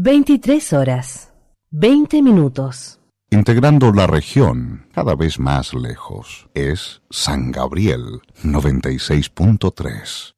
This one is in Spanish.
23 horas, 20 minutos. Integrando la región cada vez más lejos, es San Gabriel 96.3.